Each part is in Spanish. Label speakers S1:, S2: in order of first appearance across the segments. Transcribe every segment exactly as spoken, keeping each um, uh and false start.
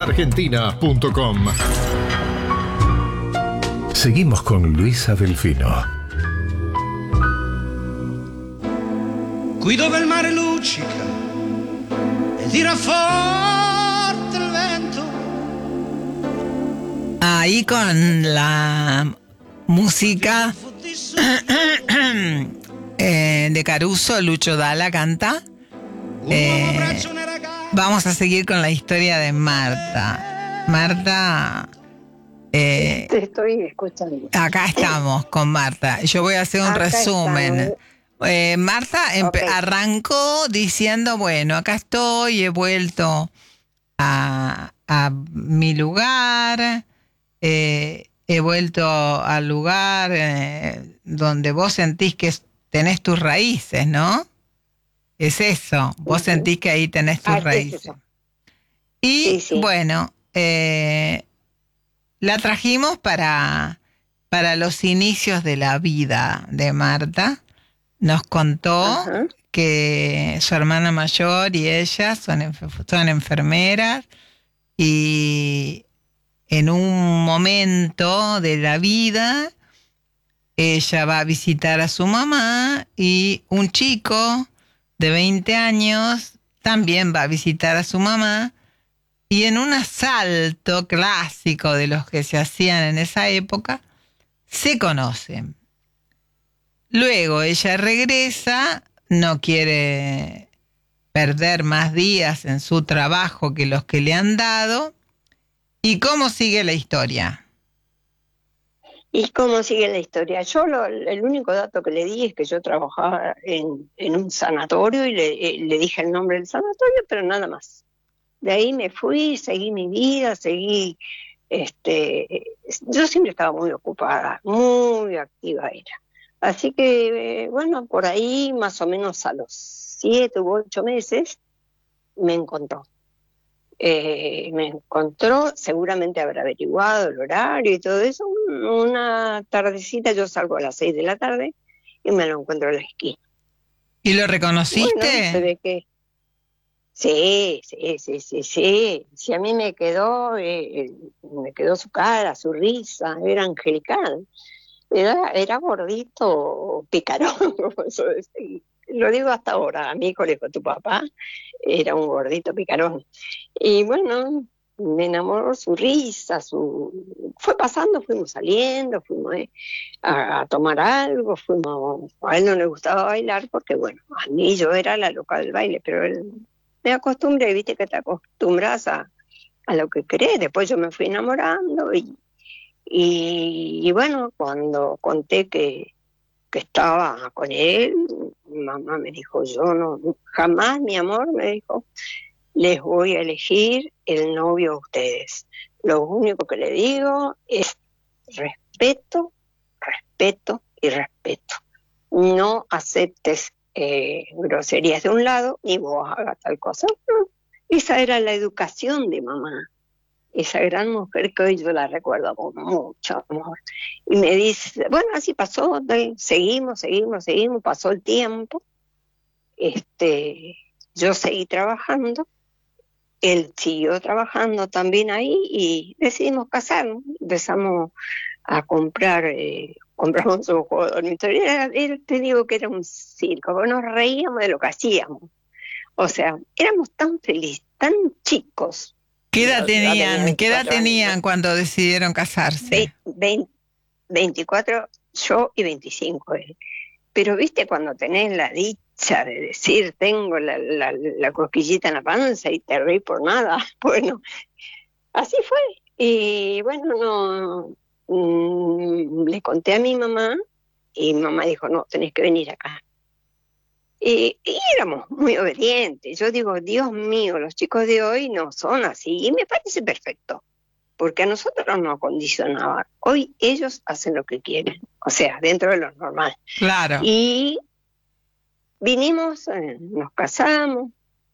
S1: argentina punto com.
S2: Seguimos con Luisa Delfino.
S3: Qui dove il mare luccica e tira forte il vento.
S4: Ahí con la música eh, de Caruso, Lucho Dalla canta. Eh, vamos a seguir con la historia de Marta. Marta... Eh,
S5: Te estoy escuchando.
S4: Acá estamos con Marta. Yo voy a hacer un
S5: Acá
S4: resumen. Eh, Marta empe-
S5: Okay.
S4: arrancó diciendo, bueno, acá estoy, he vuelto a, a mi lugar, eh, he vuelto al lugar eh, donde vos sentís que tenés tus raíces, ¿no? Es eso, vos
S5: Uh-huh.
S4: sentís que ahí tenés tus
S5: Ah,
S4: raíces.
S5: es eso.
S4: Y
S5: Sí, sí.
S4: bueno, eh, la trajimos para, para los inicios de la vida de Marta. Nos contó
S5: Ajá.
S4: que su hermana mayor y ella son, enf- son enfermeras y en un momento de la vida ella va a visitar a su mamá y un chico de veinte años también va a visitar a su mamá y en un asalto clásico de los que se hacían en esa época se conocen. Luego ella regresa, no quiere perder más días en su trabajo que los que le han dado. ¿Y cómo sigue la historia?
S5: ¿Y cómo sigue la historia? Yo lo, el único dato que le di es que yo trabajaba en, en un sanatorio y le, eh, le dije el nombre del sanatorio, pero nada más. De ahí me fui, seguí mi vida, seguí, este, yo siempre estaba muy ocupada, muy activa era. Así que, eh, bueno, por ahí más o menos a los siete u ocho meses me encontró. Eh, me encontró, seguramente habrá averiguado el horario y todo eso. Una tardecita, yo salgo a las seis de la tarde y me lo encuentro en la esquina.
S4: ¿Y lo reconociste?
S5: Bueno, se ve que sí, sí, sí, sí, sí. Si a mí me quedó, eh, me quedó su cara, su risa, era angelical. Era, era gordito, picarón, como eso decía. Lo digo hasta ahora, a mi hijo le dijo, tu papá era un gordito picarón. Y bueno, me enamoró su risa, su fue pasando, fuimos saliendo, fuimos eh, a, a tomar algo, fuimos, a él no le gustaba bailar porque bueno, a mí yo era la loca del baile, pero él me acostumbré, viste que te acostumbras a, a lo que querés. Después yo me fui enamorando y, y, y bueno, cuando conté que que estaba con él, mi mamá me dijo, yo no, jamás, mi amor, me dijo, les voy a elegir el novio a ustedes. Lo único que le digo es respeto, respeto y respeto. No aceptes eh, groserías de un lado ni vos hagas tal cosa. No. Esa era la educación de mamá. Esa gran mujer que hoy yo la recuerdo con mucho amor. Y me dice, bueno, así pasó, de, seguimos, seguimos, seguimos, pasó el tiempo. Este, yo seguí trabajando, él siguió trabajando también ahí y decidimos casarnos. Empezamos a comprar, eh, compramos un juego de dormitorio. Era, era, te digo que era un circo, nos reíamos de lo que hacíamos. O sea, éramos tan felices, tan chicos.
S4: ¿Qué edad
S5: Yo- yo
S4: tenían?
S5: tenía
S4: ¿Qué edad
S5: veinticuatro
S4: tenían
S5: años.
S4: cuando decidieron casarse?
S5: Ve- vein- veinticuatro yo y veinticinco él. Pero viste cuando tenés la dicha de decir tengo la, la, la cosquillita en la panza y te reí por nada. Bueno, así fue. Y bueno, no mm, le conté a mi mamá y mi mamá dijo, no, tenés que venir acá. Y, y éramos muy obedientes. Yo digo, Dios mío, los chicos de hoy no son así. Y me parece perfecto, porque a nosotros nos acondicionaban. Hoy ellos hacen lo que quieren, o sea, dentro de lo normal.
S4: Claro.
S5: Y vinimos, eh, nos casamos,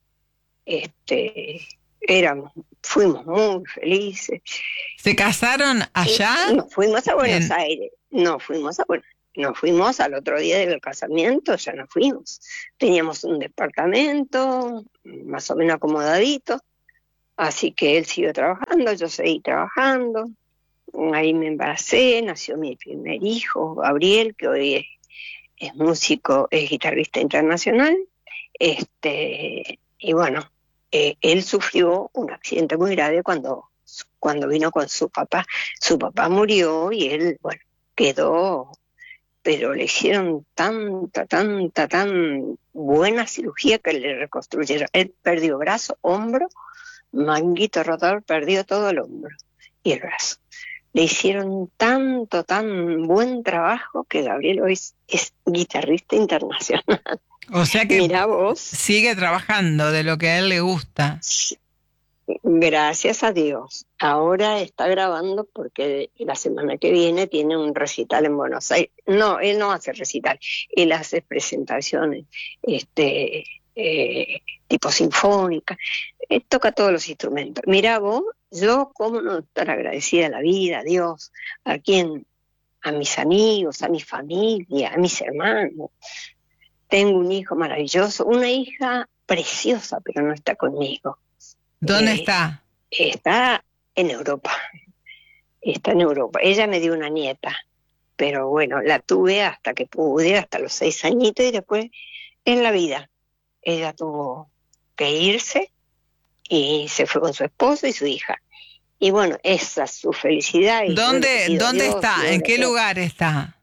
S5: este, éramos, fuimos muy felices.
S4: ¿Se casaron allá?
S5: Y nos fuimos a Buenos
S4: En-
S5: Aires, no fuimos a Buenos Nos fuimos al otro día del casamiento, ya nos fuimos. Teníamos un departamento más o menos acomodadito Así que él siguió trabajando, yo seguí trabajando. Ahí me embaracé, nació mi primer hijo, Gabriel, que hoy es, es músico, es guitarrista internacional. Este, y bueno, eh, él sufrió un accidente muy grave cuando, cuando vino con su papá. Su papá murió y él, bueno, quedó, pero le hicieron tanta, tanta, tan buena cirugía que le reconstruyeron. Él perdió brazo, hombro, manguito rotador, perdió todo el hombro y el brazo. Le hicieron tanto, tan buen trabajo que Gabriel hoy es, es guitarrista internacional.
S4: O sea que
S5: Mirá vos.
S4: sigue trabajando de lo que a él le gusta.
S5: Gracias a Dios. Ahora está grabando porque la semana que viene tiene un recital en Buenos Aires. No, él no hace recital, él hace presentaciones este, eh, tipo sinfónica. Él toca todos los instrumentos. Mirá vos, yo cómo no estar agradecida a la vida, a Dios, a quien, a mis amigos, a mi familia, a mis hermanos. Tengo un hijo maravilloso, una hija preciosa, pero no está conmigo.
S4: ¿Dónde
S5: Eh,
S4: está?
S5: Está en Europa. Está en Europa. Ella me dio una nieta, pero bueno, la tuve hasta que pude, hasta los seis añitos, y después en la vida. Ella tuvo que irse y se fue con su esposo y su hija. Y bueno, esa es su felicidad. Y
S4: ¿Dónde, ¿dónde
S5: Dios,
S4: está? ¿En qué lugar está?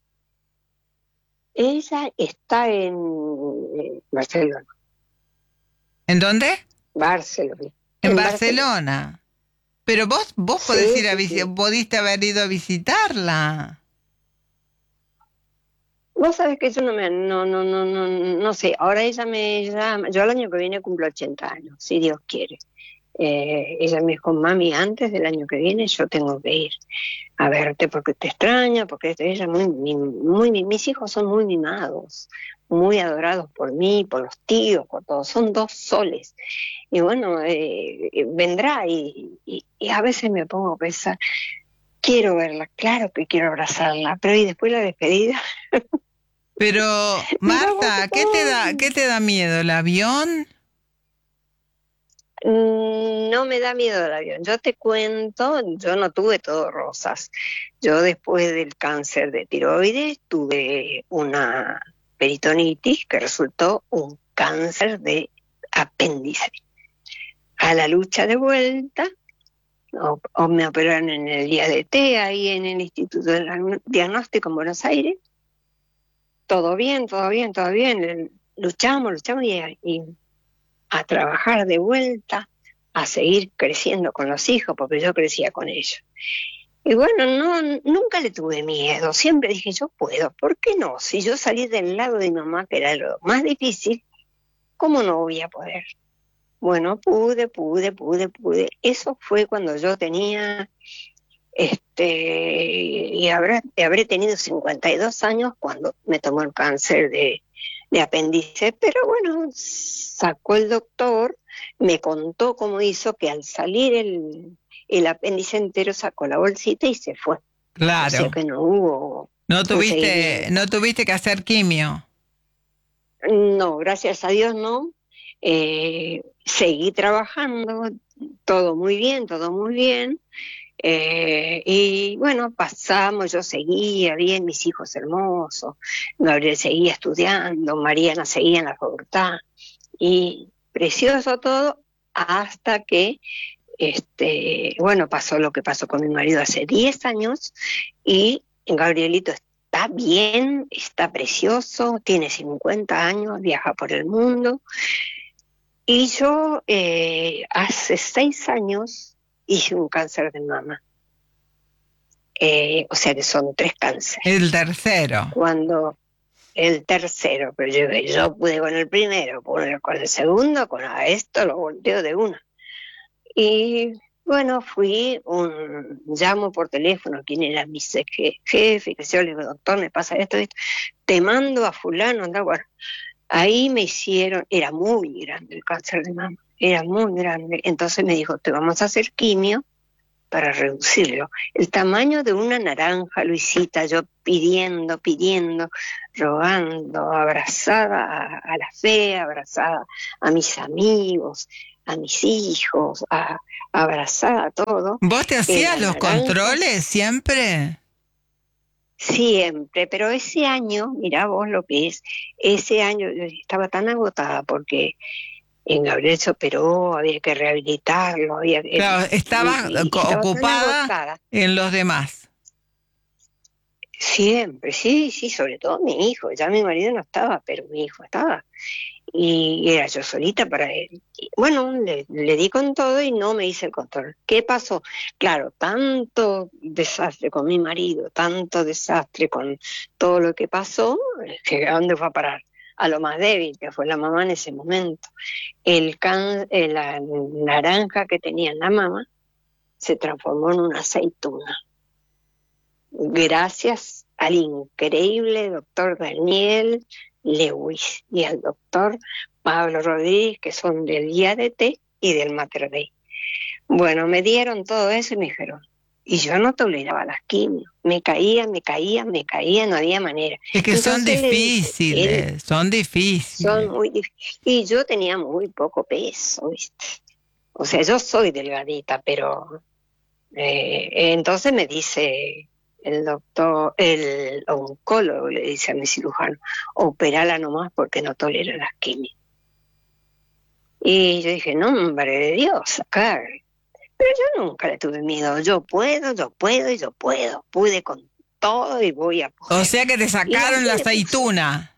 S5: Ella está en Barcelona.
S4: ¿En dónde?
S5: Barcelona.
S4: En,
S5: en
S4: Barcelona. Barcelona. Pero vos, vos
S5: sí,
S4: podés ir a
S5: sí, sí.
S4: podiste haber ido a visitarla.
S5: Vos sabés que yo no me, no, no, no, no, no sé. Ahora ella me llama, yo el año que viene cumplo ochenta años, si Dios quiere. Eh, ella me dijo, mami, antes del año que viene yo tengo que ir a verte porque te extraña, porque ella muy, muy, muy, mis hijos son muy mimados, muy adorados por mí, por los tíos, por todos, son dos soles. Y bueno, eh, vendrá y, y, y a veces me pongo a pensar, quiero verla, claro que quiero abrazarla, pero y después la despedida.
S4: Pero, Marta, ¿qué te da, qué te da miedo? ¿El avión?
S5: No me da miedo el avión. Yo te cuento, yo no tuve todo rosas. Yo después del cáncer de tiroides tuve una peritonitis que resultó un cáncer de apéndice. A la lucha de vuelta, o, o me operaron en el I A D T, ahí en el Instituto de Diagnóstico en Buenos Aires. Todo bien, todo bien, todo bien. Luchamos, luchamos y, y a trabajar de vuelta, a seguir creciendo con los hijos, porque yo crecía con ellos. Y bueno, no, nunca le tuve miedo, siempre dije, yo puedo, ¿por qué no? Si yo salí del lado de mi mamá, que era lo más difícil, ¿cómo no voy a poder? Bueno, pude, pude, pude, pude. Eso fue cuando yo tenía, este, y habrá, habré tenido cincuenta y dos años cuando me tomó el cáncer de, de apéndice, pero bueno, sacó el doctor, me contó cómo hizo, que al salir el, el apéndice entero sacó la bolsita y se fue.
S4: Claro.
S5: O sea que no hubo...
S4: No tuviste, no tuviste que hacer quimio.
S5: No, gracias a Dios no. Eh, seguí trabajando, todo muy bien, todo muy bien. Eh, y bueno, pasamos, yo seguía bien, mis hijos hermosos, Gabriel seguía estudiando, Mariana seguía en la facultad, y precioso todo, hasta que, este, bueno, pasó lo que pasó con mi marido hace diez años, y Gabrielito está bien, está precioso, tiene cincuenta años, viaja por el mundo, y yo eh, hace seis años hice un cáncer de mama. Eh, o sea que son tres cánceres.
S4: El tercero.
S5: Cuando el tercero, pero yo, yo pude con el primero, pude con el segundo, con esto lo volteo de una. Y bueno, fui, un llamo por teléfono, quién era mi jefe, que yo le digo, doctor, me pasa esto, esto, te mando a fulano, anda, bueno. Ahí me hicieron, era muy grande el cáncer de mama, era muy grande, entonces me dijo, te vamos a hacer quimio para reducirlo. El tamaño de una naranja, Luisita, yo pidiendo, pidiendo, rogando, abrazada a, a la fe, abrazada a mis amigos, a mis hijos, a, a abrazar a todo.
S4: ¿Vos te hacías
S5: La
S4: los
S5: naranja,
S4: controles siempre?
S5: siempre, pero ese año, mirá vos lo que es, ese año yo estaba tan agotada porque en Gabriel se operó, había que rehabilitarlo, había que,
S4: Claro, estabas
S5: y- y
S4: co-
S5: estaba tan
S4: ocupada
S5: agotada.
S4: en los demás.
S5: Siempre, sí, sí, sobre todo mi hijo, ya mi marido no estaba, pero mi hijo estaba. Y era yo solita para él. Y bueno, le, le di con todo y no me hice el control. ¿Qué pasó? Claro, tanto desastre con mi marido, tanto desastre con todo lo que pasó, que ¿a dónde fue a parar? A lo más débil, que fue la mamá en ese momento. El can, eh, la naranja que tenía en la mamá se transformó en una aceituna. Gracias al increíble doctor Daniel Lewis y al doctor Pablo Rodríguez, que son del I A D T y del Mater Dei. Bueno, me dieron todo eso y me dijeron, y yo no toleraba las quimios, me caía, me caía, me caía, no había manera.
S4: Es que son
S5: Entonces le dije,
S4: difíciles,
S5: él,
S4: son
S5: son
S4: difíciles.
S5: muy difíciles. Y yo tenía muy poco peso, ¿viste? O sea, yo soy delgadita, pero eh, entonces me dice el doctor, el oncólogo le dice a mi cirujano, operala nomás porque no tolera las quimios. Y yo dije, nombre de Dios, acá. Pero yo nunca le tuve miedo, yo puedo, yo puedo y yo puedo, pude con todo y voy a poder.
S4: O sea que te
S5: Y
S4: sacaron
S5: así
S4: la
S5: le puse.
S4: aceituna.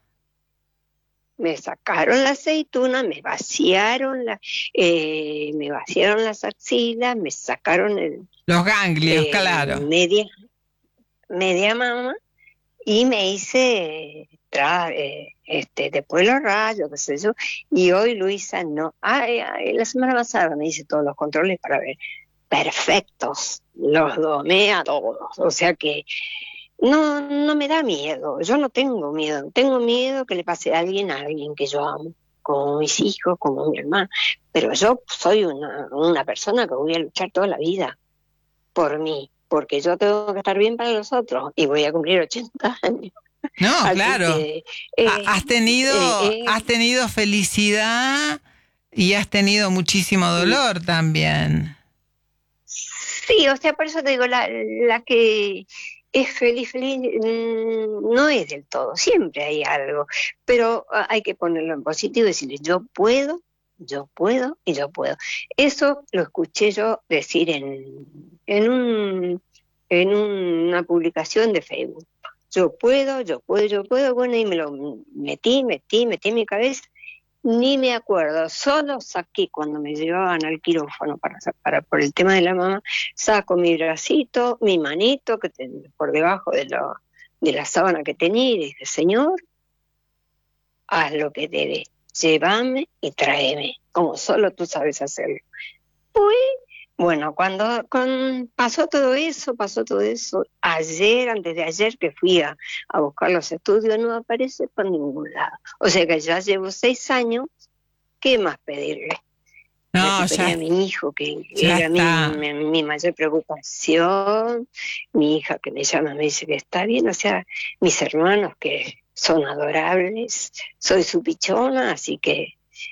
S5: Me sacaron la aceituna, me vaciaron la, eh, me vaciaron las axilas, me sacaron el
S4: Los ganglios,
S5: eh,
S4: claro.
S5: media, media mama y me hice tra, eh, este, después los rayos, qué sé yo, y hoy Luisa no, ay, ay, la semana pasada me hice todos los controles para ver, perfectos, los domé a todos, o sea que no, no me da miedo, yo no tengo miedo, tengo miedo que le pase a alguien, a alguien que yo amo, como mis hijos, como mi hermano, pero yo soy una, una persona que voy a luchar toda la vida por mí, porque yo tengo que estar bien para los otros y voy a cumplir ochenta años.
S4: No,
S5: Así
S4: claro.
S5: que,
S4: Ha-
S5: eh,
S4: Has tenido,
S5: eh, eh,
S4: has tenido felicidad y has tenido muchísimo dolor también.
S5: sí, o sea, por eso te digo, la, la que es feliz, feliz, mm, no es del todo, siempre hay algo, pero ah, hay que ponerlo en positivo y decirle, yo puedo, yo puedo y yo puedo. Eso lo escuché yo decir en, en, un, en una publicación de Facebook. Yo puedo, yo puedo, yo puedo, bueno, y me lo metí, metí, metí en mi cabeza. Ni me acuerdo, solo saqué cuando me llevaban al quirófano para, para por el tema de la mamá, saco mi bracito, mi manito que ten, por debajo de, lo, de la sábana que tenía y dije, Señor, haz lo que debe, llévame y tráeme, como solo tú sabes hacerlo. Fui, bueno, cuando con, pasó todo eso, pasó todo eso, ayer, antes de ayer que fui a, a buscar los estudios, no aparece por ningún lado. O sea que ya llevo seis años, ¿qué más pedirle?
S4: No,
S5: Recuperé
S4: ya,
S5: a mi hijo, que
S4: ya
S5: era mi,
S4: está.
S5: mi, mi mayor preocupación, mi hija que me llama, me dice que está bien, o sea, mis hermanos que son adorables, soy su pichona, así que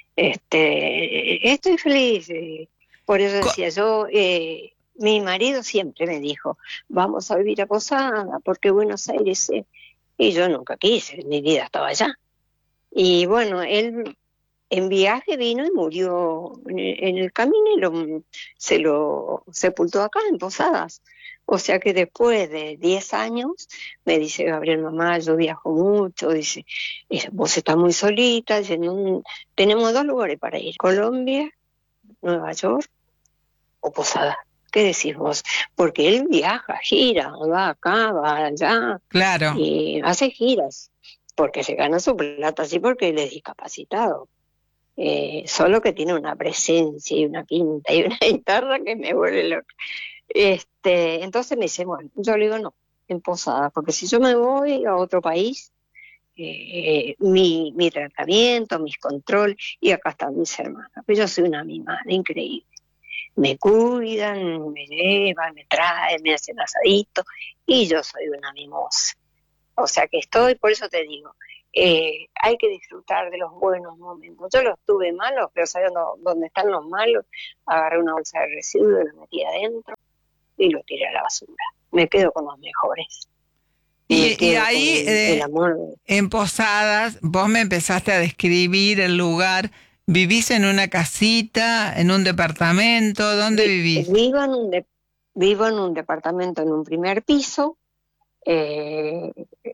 S5: este, estoy feliz. eh, Por eso
S4: Co-
S5: decía yo, eh, mi marido siempre me dijo, vamos a vivir a Posada, porque Buenos Aires es... Y yo nunca quise, mi vida estaba allá. Y bueno, él en viaje vino y murió en el, en el camino y lo, se lo sepultó acá en Posadas. O sea que después de diez años me dice Gabriel, mamá, yo viajo mucho, dice, eh, vos estás muy solita, dice, no, tenemos dos lugares para ir, Colombia, Nueva York o Posadas. ¿Qué decís vos? Porque él viaja, gira, va acá, va allá,
S4: Claro.
S5: y hace giras, porque se gana su plata así porque él es discapacitado. Eh, solo que tiene una presencia y una pinta y una guitarra que me vuelve loca. Este, entonces me dice, bueno, yo le digo no, en Posada, porque si yo me voy a otro país, eh, mi, mi tratamiento, mis controles, y acá están mis hermanas, pues yo soy una mimada increíble. Me cuidan, me llevan, me traen, me hacen asadito, y yo soy una mimosa. O sea que estoy, por eso te digo, eh, hay que disfrutar de los buenos momentos. Yo los tuve malos, pero sabiendo dónde están los malos, agarré una bolsa de residuos, la metí adentro y lo tiré a la basura. Me quedo con los mejores.
S4: Y, y ahí,
S5: el,
S4: eh,
S5: el amor.
S4: en Posadas, vos me empezaste a describir el lugar. ¿Vivís en una casita, en un departamento? ¿Dónde vivís?
S5: Vivo en un, de, vivo en un departamento en un primer piso, eh,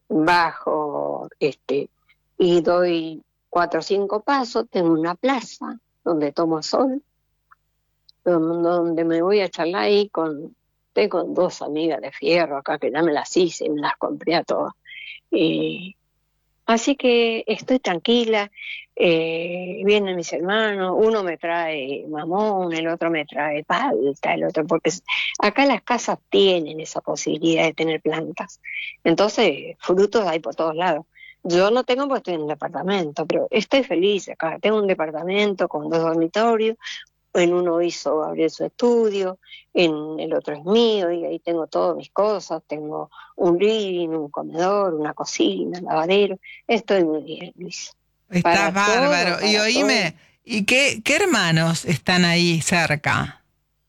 S5: bajo, este, y doy cuatro o cinco pasos, tengo una plaza donde tomo sol, donde, donde me voy a charlar ahí con... Tengo dos amigas de fierro acá que ya me las hice y me las compré a todas. Y así que estoy tranquila, eh, vienen mis hermanos, uno me trae mamón, el otro me trae palta, el otro, porque acá las casas tienen esa posibilidad de tener plantas. Entonces, frutos hay por todos lados. Yo no tengo porque estoy en un departamento, pero estoy feliz acá. Tengo un departamento con dos dormitorios. En uno hizo abrir su estudio, en el otro es mío, y ahí tengo todas mis cosas, tengo un living, un comedor, una cocina, un lavadero. Estoy muy bien, Luis.
S4: Estás bárbaro. Todo, y oíme, todo. ¿Y qué, qué hermanos están ahí cerca?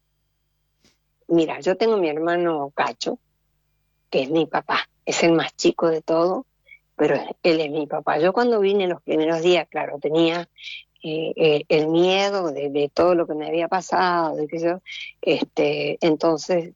S5: Mira, yo tengo mi hermano Cacho, que es mi papá, es el más chico de todo, pero él es mi papá. Yo cuando vine los primeros días, claro, tenía... Eh, eh, el miedo de, de todo lo que me había pasado, de que yo, este, entonces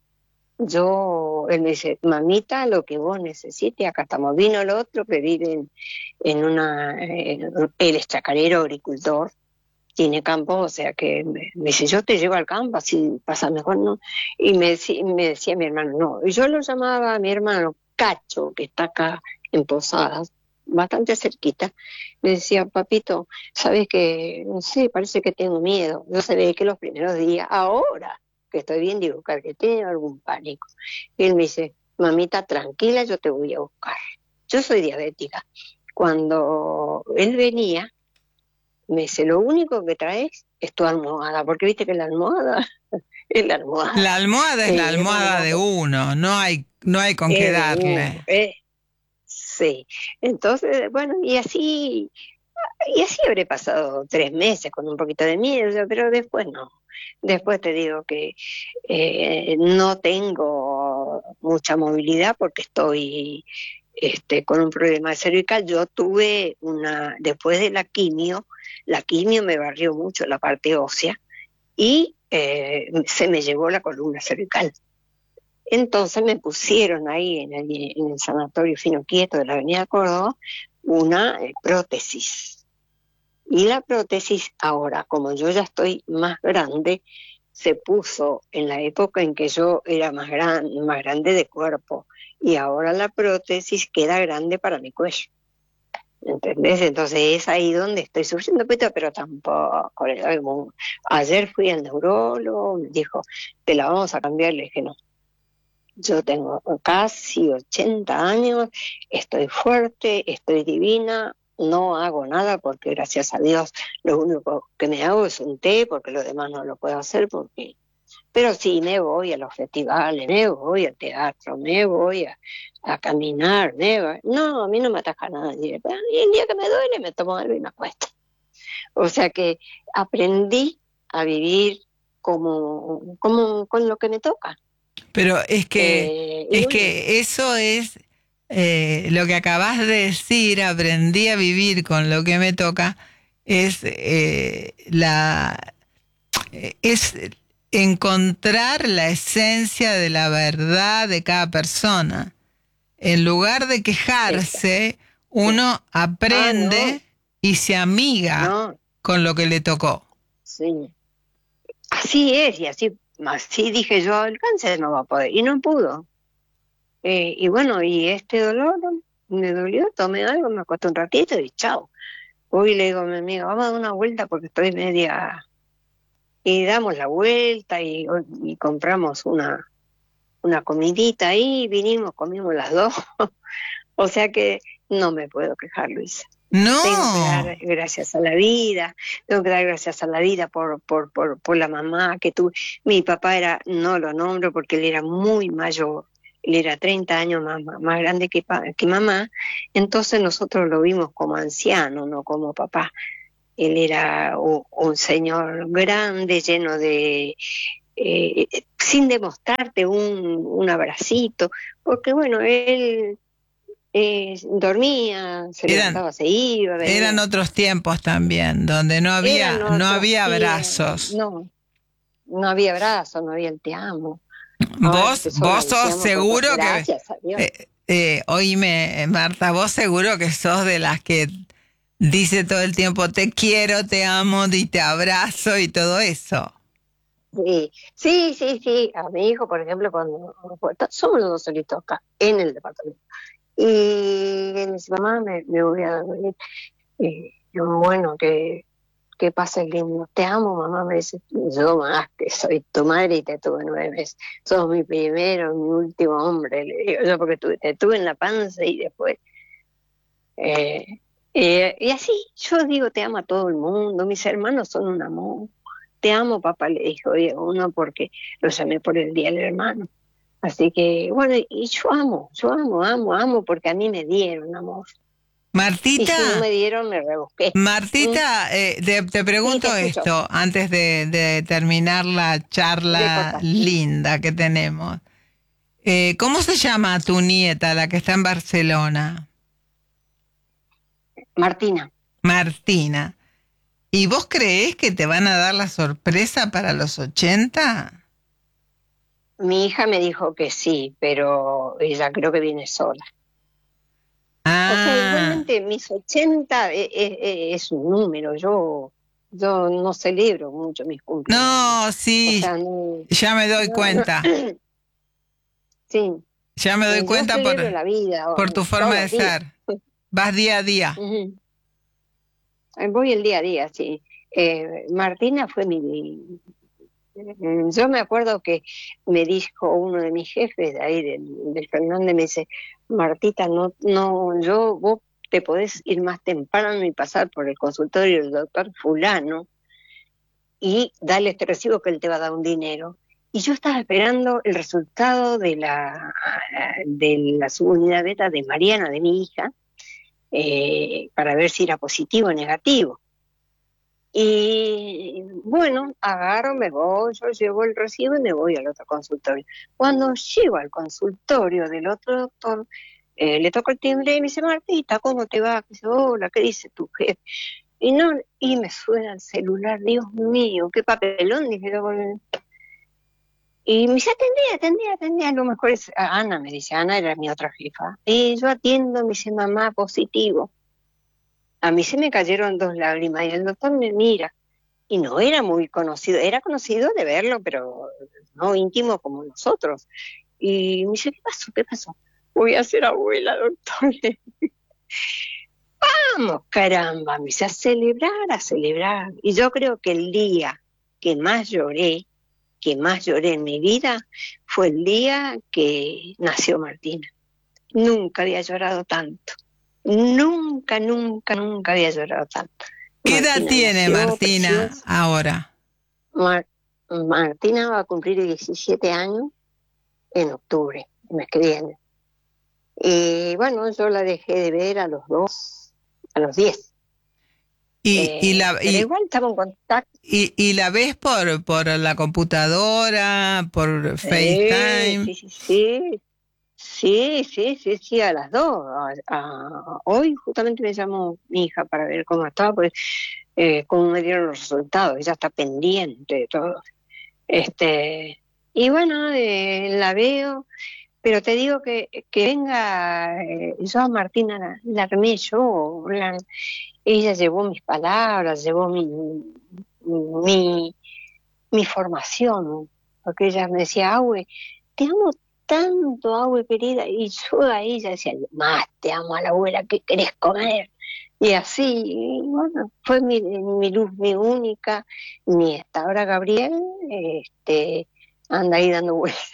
S5: yo, él me dice, mamita, lo que vos necesites, acá estamos. Vino el otro que vive en, en una, eh, él es chacarero, agricultor, tiene campo, o sea que me, me dice, yo te llevo al campo, así pasa mejor, ¿no? Y me, decí, me decía mi hermano, no, y yo lo llamaba a mi hermano Cacho, que está acá en Posadas, bastante cerquita, me decía, papito, sabes que, no sé, parece que tengo miedo. Yo sabía que los primeros días, ahora que estoy bien, digo, que tengo algún pánico. Y él me dice, mamita, tranquila, yo te voy a buscar. Yo soy diabética. Cuando él venía, me dice, lo único que traes es tu almohada, porque viste que la almohada es la almohada.
S4: La almohada es
S5: eh,
S4: la almohada de uno, no hay, no hay con qué darle.
S5: Eh, Sí, entonces, bueno, y así, y así habré pasado tres meses con un poquito de miedo, pero después no. Después te digo que eh, no tengo mucha movilidad porque estoy este, con un problema de cervical. Yo tuve una, después de la quimio, la quimio me barrió mucho la parte ósea y eh, se me llevó la columna cervical. Entonces me pusieron ahí en el, en el sanatorio Fino Quieto de la avenida Córdoba una eh, prótesis. Y la prótesis ahora, como yo ya estoy más grande, se puso en la época en que yo era más, gran, más grande de cuerpo. Y ahora la prótesis queda grande para mi cuello. ¿Entendés? Entonces es ahí donde estoy sufriendo, pero tampoco. Ayer fui al neurólogo, me dijo, te la vamos a cambiar, le dije no. Yo tengo casi ochenta años, estoy fuerte, estoy divina, no hago nada porque gracias a Dios lo único que me hago es un té, porque lo demás no lo puedo hacer, porque pero sí me voy a los festivales, me voy al teatro, me voy a, a caminar, me voy. No, a mí no me ataca nadie. Y el día que me duele me tomo algo y me acuesto. O sea que aprendí a vivir como, como con lo que me toca.
S4: Pero es que, eh, es bueno. que eso es eh, lo que acabas de decir, aprendí a vivir con lo que me toca, es eh, la es encontrar la esencia de la verdad de cada persona. En lugar de quejarse, uno aprende ah, no. y se amiga no. con lo que le tocó.
S5: Sí, así es, y así Así dije yo, el cáncer no va a poder, y no pudo. Eh, y bueno, y este dolor me dolió, tomé algo, me acosté un ratito y chao. Hoy le digo a mi amiga, vamos a dar una vuelta porque estoy media... Y damos la vuelta y, y compramos una, una comidita ahí, vinimos, comimos las dos. O sea que no me puedo quejar, Luisa.
S4: No.
S5: Tengo que dar gracias a la vida, tengo que dar gracias a la vida por, por, por, por la mamá que tuve. Mi papá era, no lo nombro porque él era muy mayor, él era treinta años más, más grande que, que mamá, entonces nosotros lo vimos como anciano, no como papá. Él era un, un señor grande, lleno de... Eh, sin demostrarte un, un abracito, porque bueno, él eh, dormía, se
S4: Eran,
S5: levantaba, se iba, venía.
S4: Eran otros tiempos también, donde no había, no había abrazos.
S5: No, no había abrazos, no había el te amo.
S4: Vos, vos sos seguro que...
S5: Gracias a Dios.
S4: Eh, eh, oíme, Marta, vos seguro que sos de las que dice todo el tiempo te quiero, te amo, y te abrazo y todo eso.
S5: Sí, sí, sí, sí. A mi hijo, por ejemplo, cuando somos los dos solitos acá, en el departamento. Y me dice, mamá, me, me voy a dormir. Y yo, bueno, que, que pase lindo. Te amo, mamá, me dice. Yo más que soy tu madre y te tuve nueve meses. Sos mi primero, mi último hombre, le digo yo, porque tu, te tuve en la panza y después... Eh, eh, y así, yo digo, te amo a todo el mundo. Mis hermanos son un amor. Te amo, papá, le dijo uno, porque lo llamé por el día del hermano. Así que, bueno, y yo amo, yo amo, amo, amo, porque a mí me dieron amor.
S4: Martita.
S5: Y si no me dieron, me rebusqué.
S4: Martita, eh, te, te pregunto
S5: sí, te
S4: esto, antes de, de terminar la charla linda que tenemos. Eh, ¿Cómo se llama tu nieta, la que está en Barcelona?
S5: Martina.
S4: Martina. ¿Y vos creés que te van a dar la sorpresa para los ochenta?
S5: Mi hija me dijo que sí, pero ella creo que viene sola.
S4: Ah.
S5: O sea, igualmente mis ochenta es, es, es un número, yo yo no celebro mucho mis cumpleaños.
S4: No, sí, o sea, no, ya me doy no, cuenta.
S5: No. Sí.
S4: Ya me doy
S5: yo
S4: cuenta por,
S5: la vida,
S4: por tu forma de ser. Vas día a día.
S5: Uh-huh. Voy el día a día, sí. Eh, Martina fue mi... Yo me acuerdo que me dijo uno de mis jefes de ahí, del, del Fernández, me dice, Martita, no, no, yo, vos te podés ir más temprano y pasar por el consultorio del doctor fulano y darle este recibo que él te va a dar un dinero. Y yo estaba esperando el resultado de la, de la subunidad beta de Mariana, de mi hija, eh, para ver si era positivo o negativo. Y bueno, agarro, me voy, yo llevo el recibo y me voy al otro consultorio. Cuando llego al consultorio del otro doctor, eh, le toco el timbre y me dice, Martita, ¿cómo te va? Dice, hola, ¿qué dice tu jefe? Y no, y me suena el celular, Dios mío, qué papelón, dije yo. Y me dice, atendí, atendí, atendí, a lo mejor es Ana, me dice, Ana era mi otra jefa. Y yo atiendo, me dice, mamá, positivo. A mí se me cayeron dos lágrimas y el doctor me mira. Y no era muy conocido, era conocido de verlo, pero no íntimo como nosotros. Y me dice, ¿qué pasó? ¿Qué pasó? Voy a ser abuela, doctor. Vamos, caramba, me dice, a celebrar, a celebrar. Y yo creo que el día que más lloré, que más lloré en mi vida, fue el día que nació Martina. Nunca había llorado tanto. Nunca, nunca, nunca había llorado tanto.
S4: ¿Qué edad tiene Martina preciosa. ahora?
S5: Mar- Martina va a cumplir diecisiete años en octubre, el mes que viene. Y bueno, yo la dejé de ver a los dos, a los diez.
S4: Y,
S5: eh,
S4: y la,
S5: pero
S4: y,
S5: igual estaba en contacto.
S4: Y, y la ves por, por la computadora, por
S5: Sí,
S4: FaceTime.
S5: Sí, sí, sí. Sí, sí, sí, sí, a las dos. A, a, hoy justamente me llamó mi hija para ver cómo estaba, pues eh, cómo me dieron los resultados. Ella está pendiente de todo. Este, y bueno, eh, la veo, pero te digo que, que venga, eh, yo a Martina la, la armé yo, la, ella llevó mis palabras, llevó mi, mi, mi formación, porque ella me decía, Aue, te amo tanto, Aue querida, y yo a ella decía, más te amo a la abuela, ¿qué querés comer? Y así, y bueno, fue mi, mi luz, mi única nieta. Ahora Gabriel este, anda ahí dando vueltas,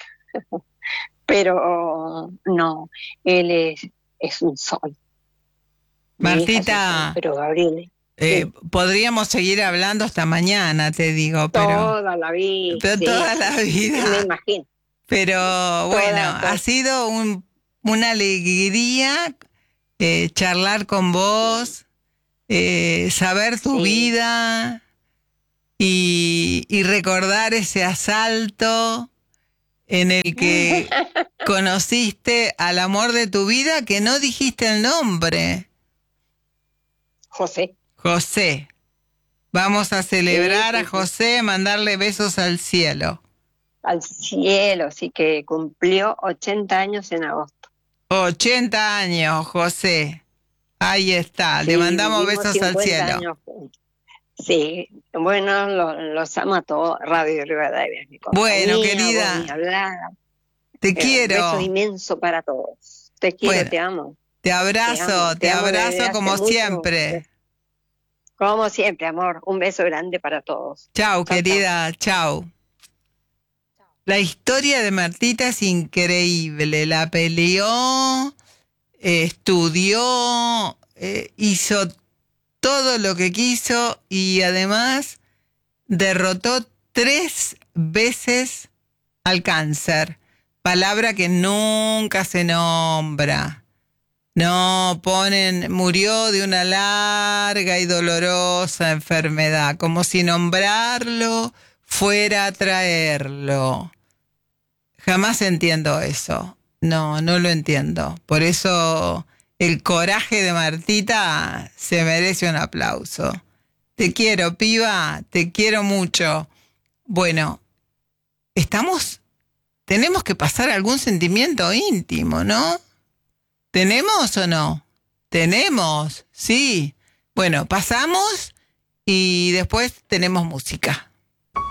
S5: pero no, él es, es un sol.
S4: Martita,
S5: un sol, pero Gabriel...
S4: Eh,
S5: sí.
S4: Podríamos seguir hablando hasta mañana, te digo, pero
S5: toda la vida,
S4: pero
S5: sí,
S4: toda la vida.
S5: me imagino.
S4: Pero bueno,
S5: Toda,
S4: ha sido un, una alegría eh, charlar con vos, eh, saber tu
S5: Sí.
S4: vida y, y recordar ese asalto en el que conociste al amor de tu vida, que no dijiste el nombre.
S5: José.
S4: José. Vamos a celebrar
S5: Sí, sí,
S4: a José, mandarle besos al cielo.
S5: Al cielo, sí que cumplió ochenta años en agosto.
S4: ochenta años, José. Ahí está, le
S5: Sí,
S4: mandamos
S5: vivimos
S4: besos al
S5: cincuenta
S4: cielo.
S5: años juntos. Sí, bueno, lo- los amo a todos. Radio Rivadavia, mi
S4: Bueno,
S5: compañía, vos
S4: querida,
S5: ni hablar.
S4: te
S5: Eh, un beso
S4: quiero.
S5: inmenso para todos. Te quiero,
S4: Bueno,
S5: te amo,
S4: te
S5: te
S4: abrazo,
S5: amo,
S4: te
S5: te amo desde
S4: abrazo
S5: hace
S4: como
S5: mucho.
S4: siempre.
S5: Como siempre, amor, un beso grande para todos.
S4: Chau,
S5: Chau, chau.
S4: querida, chau. La historia de Martita es increíble. La peleó, eh, estudió, eh, hizo todo lo que quiso y además derrotó tres veces al cáncer. Palabra que nunca se nombra. No ponen, murió de una larga y dolorosa enfermedad, como si nombrarlo fuera a traerlo. Jamás entiendo eso. No, no lo entiendo. Por eso el coraje de Martita se merece un aplauso. Te quiero, piba, te quiero mucho. Bueno, estamos, tenemos que pasar algún sentimiento íntimo, ¿no? ¿Tenemos o no? Tenemos, sí. Bueno, pasamos y después tenemos música.